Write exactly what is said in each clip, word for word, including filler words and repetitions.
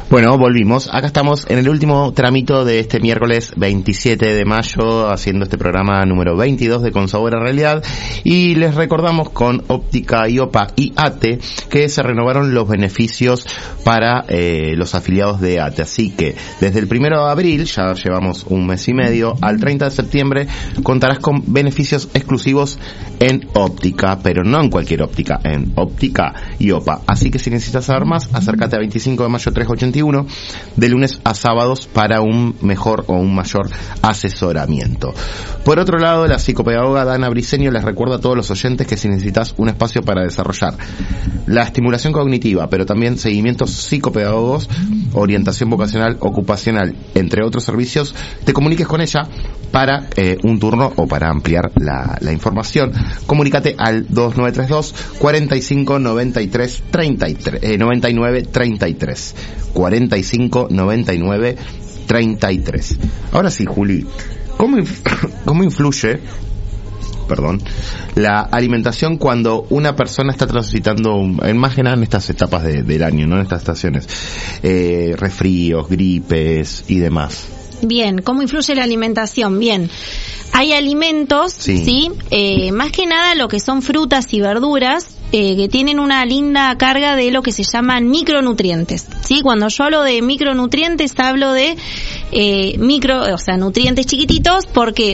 Bueno, volvimos. Acá estamos en el último tramito de este miércoles veintisiete de mayo, haciendo este programa número veintidós de Con Sabor a Realidad. Y les recordamos con Óptica I O P A y ATE que se renovaron los beneficios para eh, los afiliados de ATE. Así que desde el primero de abril, ya llevamos un mes y medio, al treinta de septiembre, contarás con beneficios exclusivos en óptica, pero no en cualquier óptica, en Óptica I O P A. Así que si necesitas saber más, acércate a veinticinco de mayo trescientos ochenta y uno, de lunes a sábados, para un mejor o un mayor asesoramiento. Por otro lado, la psicopedagoga Dana Briceño les recuerda a todos los oyentes que si necesitas un espacio para desarrollar la estimulación cognitiva, pero también seguimientos psicopedagogos, orientación vocacional, ocupacional, entre otros servicios, te comuniques con ella para eh, un turno o para ampliar la, la información. Comunícate al dos nueve tres dos, cuarenta y cinco, noventa y tres, treinta y tres, eh, noventa y nueve, treinta y tres. cuarenta y cinco, noventa y nueve, treinta y tres. Ahora sí, Juli, ¿cómo, inf- cómo influye, perdón, la alimentación cuando una persona está transitando, un, en más que nada en estas etapas de, del año, no en estas estaciones, eh, resfríos, gripes y demás? Bien, ¿cómo influye la alimentación? Bien, hay alimentos, sí, ¿sí? Eh, más que nada lo que son frutas y verduras, eh, que tienen una linda carga de lo que se llaman micronutrientes, ¿sí? Cuando yo hablo de micronutrientes, hablo de eh, micro, o sea, nutrientes chiquititos, porque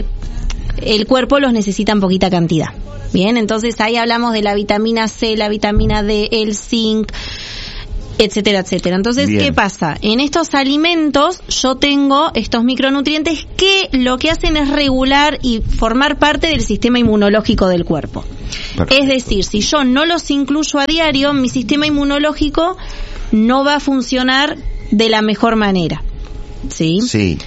el cuerpo los necesita en poquita cantidad. Bien, entonces ahí hablamos de la vitamina C, la vitamina D, el zinc, etcétera, etcétera. Entonces, bien, ¿qué pasa? En estos alimentos yo tengo estos micronutrientes que lo que hacen es regular y formar parte del sistema inmunológico del cuerpo. Perfecto. Es decir, si yo no los incluyo a diario, mi sistema inmunológico no va a funcionar de la mejor manera. ¿Sí? Sí.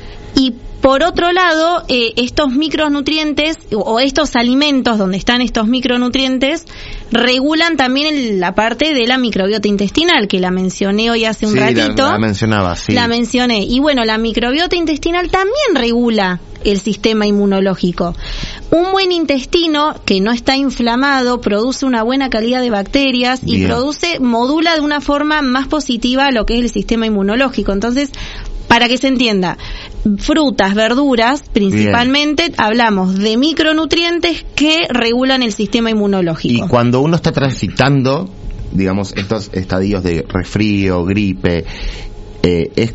Y por otro lado, eh, estos micronutrientes o estos alimentos donde están estos micronutrientes regulan también el, la parte de la microbiota intestinal, que la mencioné hoy hace un sí, ratito. La, la mencionaba, sí. La mencioné. Y bueno, la microbiota intestinal también regula el sistema inmunológico. Un buen intestino que no está inflamado produce una buena calidad de bacterias y bien, produce, modula de una forma más positiva lo que es el sistema inmunológico. Entonces, para que se entienda, frutas, verduras, principalmente, bien, hablamos de micronutrientes que regulan el sistema inmunológico. Y cuando uno está transitando, digamos, estos estadios de resfrío, gripe, eh, es,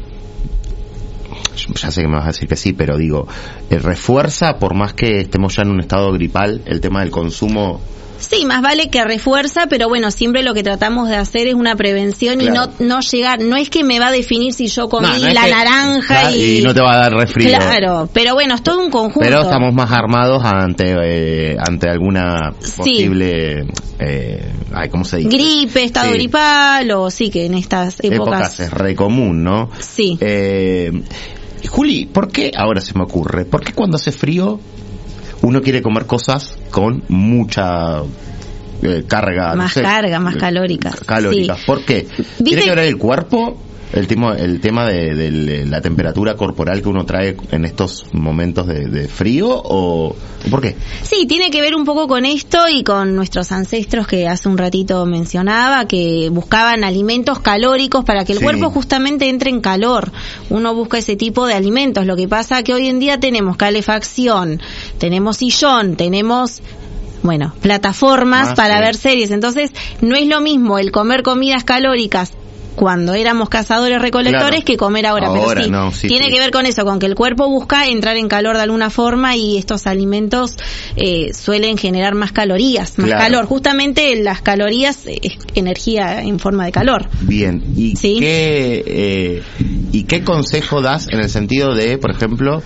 ya sé que me vas a decir que sí, pero digo, eh, ¿refuerza, por más que estemos ya en un estado gripal, el tema del consumo? Sí, más vale que refuerza, pero bueno, siempre lo que tratamos de hacer es una prevención, claro, y no no llegar, no es que me va a definir si yo comí no, no la que, naranja claro, y... y no te va a dar resfrío. Claro, pero bueno, es todo un conjunto. Pero estamos más armados ante eh, ante alguna posible, sí, eh, ay, ¿cómo se dice? Gripe, estado sí, gripal, o sí, que en estas épocas... Épocas es re común, ¿no? Sí. Eh, Juli, ¿por qué, ahora se me ocurre, por qué cuando hace frío uno quiere comer cosas con mucha eh, carga, más no sé, carga, más calóricas? Calóricas. Sí. ¿Por qué? ¿Tiene que ver el cuerpo? El tema, el tema de, de la temperatura corporal que uno trae en estos momentos de, de frío, o ¿por qué? Sí, tiene que ver un poco con esto y con nuestros ancestros que hace un ratito mencionaba, que buscaban alimentos calóricos para que el sí, cuerpo justamente entre en calor. Uno busca ese tipo de alimentos. Lo que pasa que hoy en día tenemos calefacción, tenemos sillón, tenemos... bueno, plataformas Más para sí, ver series. Entonces, no es lo mismo el comer comidas calóricas cuando éramos cazadores recolectores, claro, que comer ahora, ahora pero sí, no, sí tiene sí. que ver con eso, con que el cuerpo busca entrar en calor de alguna forma y estos alimentos eh, suelen generar más calorías, más claro, calor. Justamente las calorías es energía en forma de calor. Bien, ¿y ¿sí? qué eh, y qué consejo das en el sentido de, por ejemplo,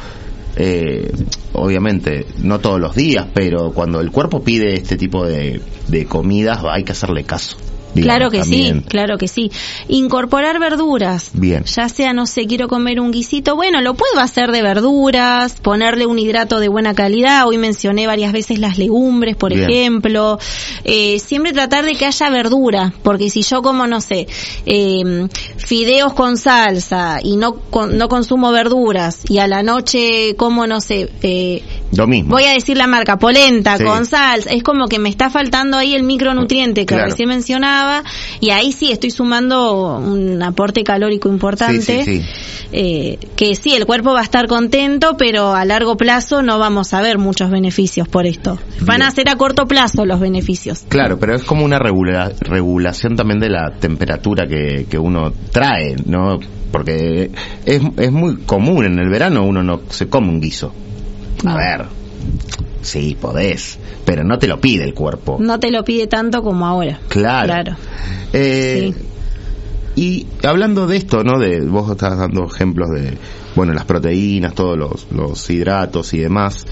eh, obviamente no todos los días, pero cuando el cuerpo pide este tipo de, de comidas hay que hacerle caso? Digamos, claro que también. sí, claro que sí. Incorporar verduras. Bien. Ya sea, no sé, quiero comer un guisito, bueno, lo puedo hacer de verduras, ponerle un hidrato de buena calidad. Hoy mencioné varias veces las legumbres, por Bien. ejemplo. Eh, siempre tratar de que haya verdura, porque si yo como, no sé, eh, fideos con salsa y no con, no consumo verduras y a la noche como, no sé, eh, Lo mismo. Voy a decir la marca, polenta, sí. con sal, es como que me está faltando ahí el micronutriente que claro. recién mencionaba, y ahí sí estoy sumando un aporte calórico importante, sí, sí, sí. Eh, que sí, el cuerpo va a estar contento, pero a largo plazo no vamos a ver muchos beneficios por esto. Van Bien. a ser a corto plazo los beneficios. Claro, pero es como una regula- regulación también de la temperatura que, que uno trae, ¿no? Porque es, es muy común, en el verano uno no se come un guiso. A ver, sí, podés, pero no te lo pide el cuerpo. No te lo pide tanto como ahora. Claro. claro. Eh, sí. Y hablando de esto, ¿no? De vos estás dando ejemplos de, bueno, las proteínas, todos los, los hidratos y demás.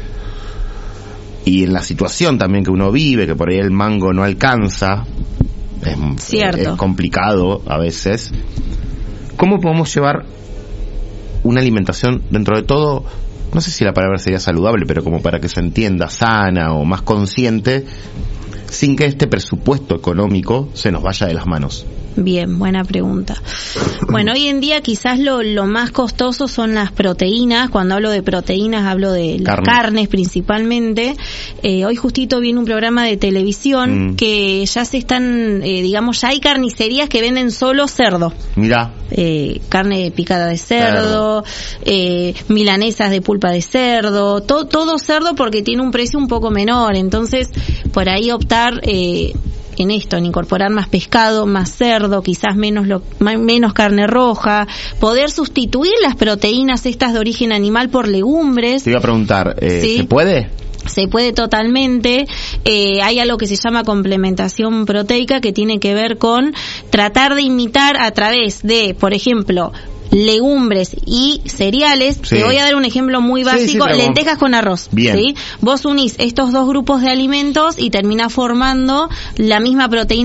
Y en la situación también que uno vive, que por ahí el mango no alcanza, es, Cierto. es complicado a veces. ¿Cómo podemos llevar una alimentación dentro de todo? No sé si la palabra sería saludable, pero como para que se entienda, sana o más consciente, sin que este presupuesto económico se nos vaya de las manos. Bien, buena pregunta. Bueno, hoy en día quizás lo, lo más costoso son las proteínas. Cuando hablo de proteínas hablo de las Carne. carnes principalmente. Eh, hoy justito vi en un programa de televisión mm. que ya se están, eh, digamos, ya hay carnicerías que venden solo cerdo. Mirá. Eh, carne picada de cerdo, cerdo. Eh, milanesas de pulpa de cerdo, to, todo cerdo porque tiene un precio un poco menor. Entonces, por ahí optar... Eh, en esto, en incorporar más pescado, más cerdo, quizás menos lo, menos carne roja, poder sustituir las proteínas estas de origen animal por legumbres. Te iba a preguntar, eh, ¿sí? ¿se puede? Se puede totalmente. Eh, hay algo que se llama complementación proteica que tiene que ver con tratar de imitar a través de, por ejemplo, legumbres y cereales. Sí. Te voy a dar un ejemplo muy básico, sí, sí, lentejas vos... con arroz. Bien. ¿sí? Vos unís estos dos grupos de alimentos y terminás formando la misma proteína